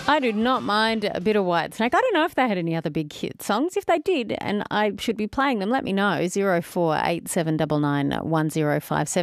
I do not mind a bit of Whitesnake. I don't know if they had any other big hit songs. If they did, and I should be playing them, let me know. 0487991057.